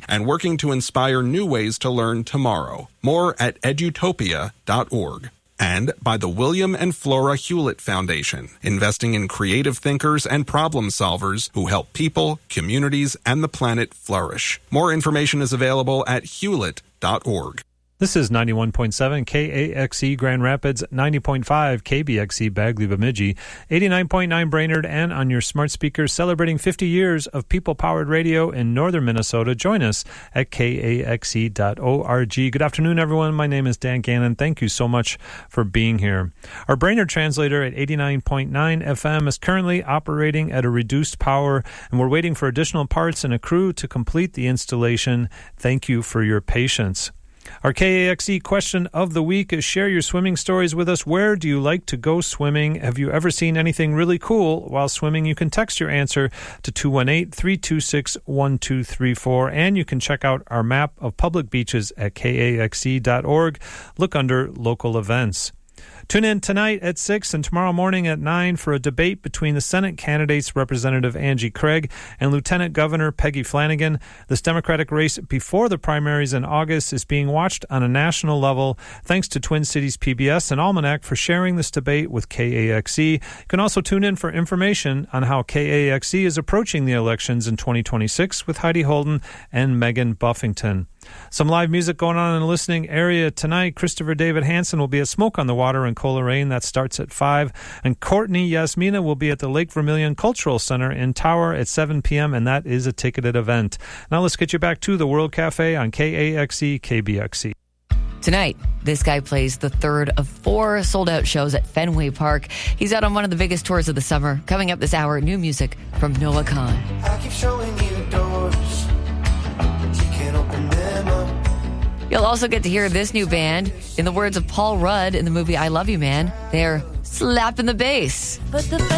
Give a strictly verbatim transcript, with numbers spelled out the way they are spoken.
and working to inspire new ways to learn tomorrow. More at edutopia dot org. And by the William and Flora Hewlett Foundation, investing in creative thinkers and problem solvers who help people, communities, and the planet flourish. More information is available at hewlett dot org. This is ninety-one point seven K A X E Grand Rapids, ninety point five K B X E Bagley Bemidji, eighty-nine point nine Brainerd, and on your smart speakers celebrating fifty years of people-powered radio in northern Minnesota. Join us at K A X E dot org. Good afternoon, everyone. My name is Dan Gannon. Thank you so much for being here. Our Brainerd translator at eighty-nine point nine F M is currently operating at a reduced power, and we're waiting for additional parts and a crew to complete the installation. Thank you for your patience. Our K A X E question of the week is: share your swimming stories with us. Where do you like to go swimming? Have you ever seen anything really cool while swimming? You can text your answer to two one eight, three two six, one two three four, and you can check out our map of public beaches at K A X E dot org. Look under local events. Tune in tonight at six and tomorrow morning at nine for a debate between the Senate candidates Representative Angie Craig and Lieutenant Governor Peggy Flanagan. This Democratic race before the primaries in August is being watched on a national level. Thanks to Twin Cities P B S and Almanac for sharing this debate with K A X E. You can also tune in for information on how K A X E is approaching the elections in twenty twenty-six with Heidi Holden and Megan Buffington. Some live music going on in the listening area tonight. Christopher David Hansen will be at Smoke on the Water in Coleraine. That starts at five. And Courtney Yasmina will be at the Lake Vermilion Cultural Center in Tower at seven p.m., and that is a ticketed event. Now let's get you back to the World Cafe on K A X E, K B X E. Tonight, this guy plays the third of four sold-out shows at Fenway Park. He's out on one of the biggest tours of the summer. Coming up this hour, new music from Noah Khan. I keep showing you doors. You'll also get to hear this new band. In the words of Paul Rudd in the movie I Love You Man, they're slapping the bass. But the